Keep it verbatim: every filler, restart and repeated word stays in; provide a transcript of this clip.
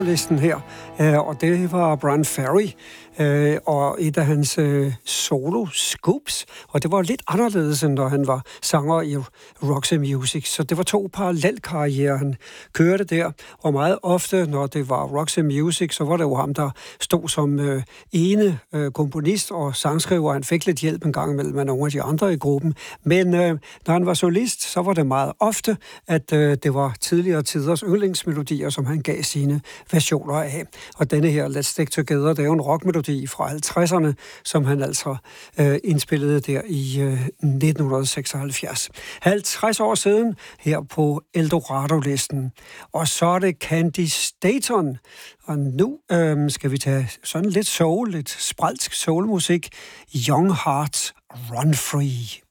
listen her, øh, og det var Bryan Ferry øh, og et af hans øh, solo scoops, og det var lidt anderledes, end når han var sanger i Roxy Music, så det var to parallelkarrierer, han kørte der, og meget ofte, når det var Roxy Music, så var det jo ham, der stod som øh, ene øh, komponist og sangskriver. Han fik lidt hjælp en gang imellem af nogle af de andre i gruppen, men øh, når han var solist, så var det meget ofte, at øh, det var tidligere tiders yndlingsmelodier, som han gav sine versioner af. Og denne her Let's Stick Together, det er jo en rockmelodi fra halvtredserne, som han altså øh, indspillede der i øh, nitten seksoghalvfjerds. halvtreds år siden her på Eldorado-listen. Og så er det Candi Staton. Og nu øh, skal vi tage sådan lidt soul, lidt spralsk soulmusik. Young Hearts Run Free.